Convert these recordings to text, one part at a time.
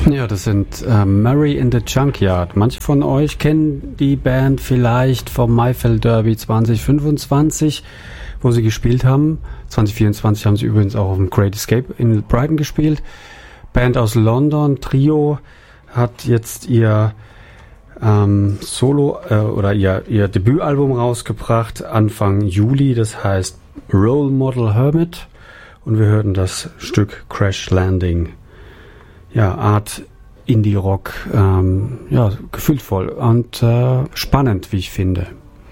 Ja, das sind Mary in the Junkyard. Manche von euch kennen die Band vielleicht vom Maifeld Derby 2025, wo sie gespielt haben. 2024 haben sie übrigens auch auf dem Great Escape in Brighton gespielt. Band aus London, Trio, hat jetzt ihr Solo oder ihr Debütalbum rausgebracht Anfang Juli. Das heißt Role Model Hermit. Und wir hörten das Stück Crash Landing. Ja, Art Indie-Rock, ja, gefühlvoll und spannend, wie ich finde.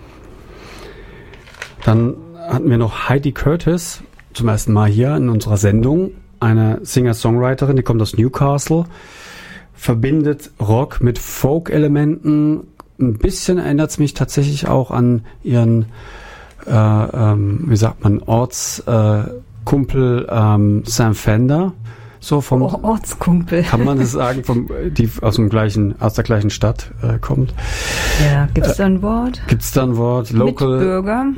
Dann hatten wir noch Heidi Curtis, zum ersten Mal hier in unserer Sendung. Eine Singer-Songwriterin, die kommt aus Newcastle, verbindet Rock mit Folk-Elementen. Ein bisschen erinnert es mich tatsächlich auch an ihren, wie sagt man, Ortskumpel Sam Fender. So vom Ortskumpel. Kann man das sagen, die aus der gleichen Stadt kommt. Ja, gibt's da ein Wort? Local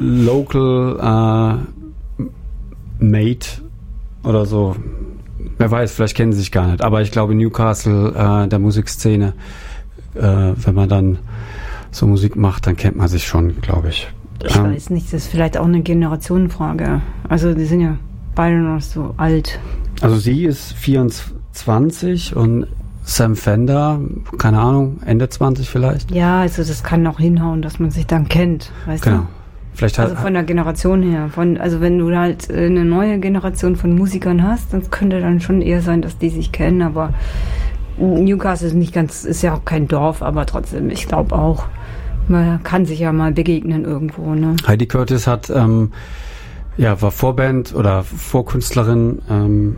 Mate oder so. Wer weiß, vielleicht kennen sie sich gar nicht. Aber ich glaube, Newcastle, der Musikszene, wenn man dann so Musik macht, dann kennt man sich schon, glaube ich. Ich weiß nicht, das ist vielleicht auch eine Generationenfrage. Also die sind ja beide noch so alt. Also sie ist 24 und Sam Fender, keine Ahnung, Ende 20 vielleicht. Ja, also das kann auch hinhauen, dass man sich dann kennt, weißt genau. du? Vielleicht also von der Generation her. Also wenn du halt eine neue Generation von Musikern hast, dann könnte dann schon eher sein, dass die sich kennen, aber Newcastle ist ja auch kein Dorf, aber trotzdem, ich glaube auch, man kann sich ja mal begegnen irgendwo, ne? Heidi Curtis hat war Vorband oder Vorkünstlerin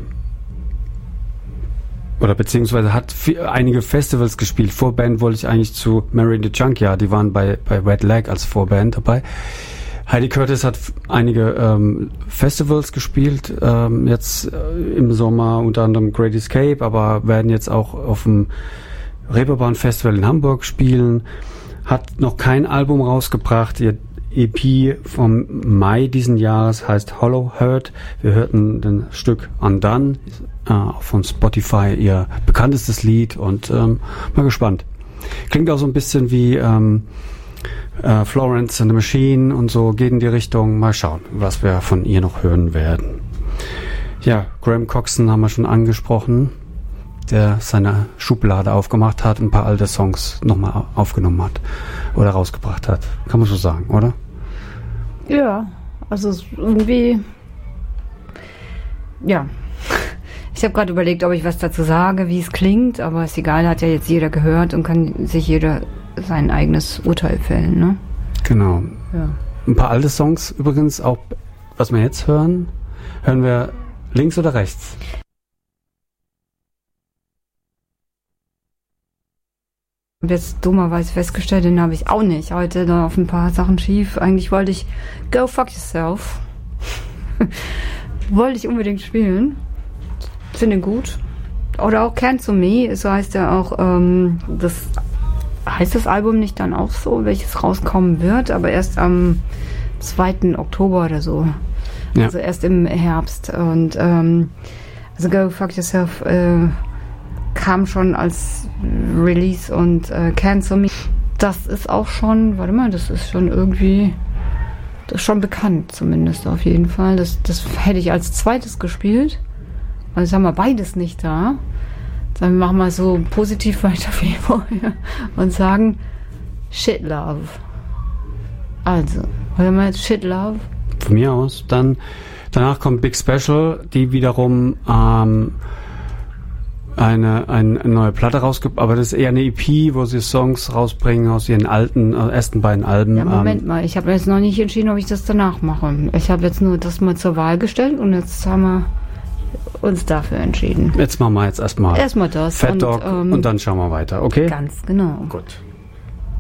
oder beziehungsweise hat einige Festivals gespielt. Vorband wollte ich eigentlich zu Mary in the Junkyard, die waren bei Red Leg als Vorband dabei. Heidi Curtis hat einige Festivals gespielt, jetzt im Sommer unter anderem Great Escape, aber werden jetzt auch auf dem Reeperbahn Festival in Hamburg spielen. Hat noch kein Album rausgebracht. Ihr EP vom Mai diesen Jahres heißt Hollow Heart. Wir hörten das Stück Undone, auch von Spotify ihr bekanntestes Lied und mal gespannt. Klingt auch so ein bisschen wie Florence and the Machine und so, geht in die Richtung. Mal schauen, was wir von ihr noch hören werden. Ja, Graham Coxon haben wir schon angesprochen, der seine Schublade aufgemacht hat und ein paar alte Songs nochmal aufgenommen hat oder rausgebracht hat. Kann man so sagen, oder? Ja, also irgendwie, ja. Ich habe gerade überlegt, ob ich was dazu sage, wie es klingt, aber ist egal, hat ja jetzt jeder gehört und kann sich jeder sein eigenes Urteil fällen, ne? Genau. Ja. Ein paar alte Songs übrigens, auch was wir jetzt hören wir links oder rechts? Ich habe jetzt dummerweise festgestellt, den habe ich auch nicht. Heute da auf ein paar Sachen schief. Eigentlich wollte ich Go Fuck Yourself. Wollte ich unbedingt spielen. Finde gut. Oder auch Cancel Me, so heißt ja auch, heißt das Album nicht dann auch so, welches rauskommen wird, aber erst am 2. Oktober oder so. Ja. Also erst im Herbst. Und also Go Fuck Yourself kam schon als Release und Cancel Me. Das ist auch schon, warte mal, das ist schon irgendwie, das ist schon bekannt zumindest auf jeden Fall. Das hätte ich als zweites gespielt. Also haben wir beides nicht da. Dann machen wir so positiv weiter wie vorher und sagen Shit Love. Also, hören wir jetzt Shit Love? Von mir aus. Danach kommt Big Special, die wiederum eine neue Platte rausgibt, aber das ist eher eine EP, wo sie Songs rausbringen aus ihren ersten beiden Alben. Ja, Moment mal, ich habe jetzt noch nicht entschieden, ob ich das danach mache. Ich habe jetzt nur das mal zur Wahl gestellt und jetzt haben wir uns dafür entschieden. Jetzt machen wir erstmal das. Fat Dog und dann schauen wir weiter, okay? Ganz genau. Gut.